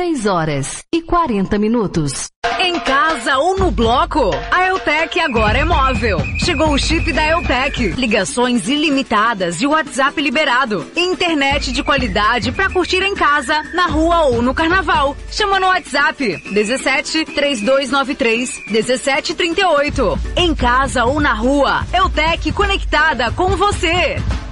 6h40. Em casa ou no bloco, a Eutec agora é móvel. Chegou o chip da Eutec. Ligações ilimitadas e WhatsApp liberado. Internet de qualidade pra curtir em casa, na rua ou no carnaval. Chama no WhatsApp 17 3293 1738. Em casa ou na rua, Eutec conectada com você.